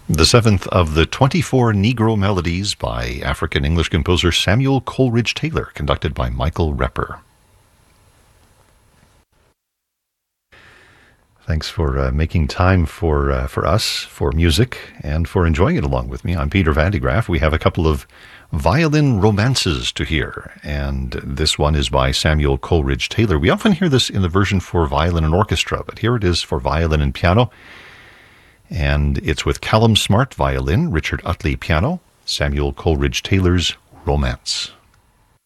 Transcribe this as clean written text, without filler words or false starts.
The seventh of the 24 Negro Melodies by African-English composer Samuel Coleridge Taylor, conducted by Michael Repper. Thanks for making time for us, for music, and for enjoying it along with me. I'm Peter Van de Graaff. We have a couple of violin romances to hear, and this one is by Samuel Coleridge Taylor. We often hear this in the version for violin and orchestra, but here it is for violin and piano. And it's with Callum Smart violin, Richard Utley piano, Samuel Coleridge Taylor's Romance.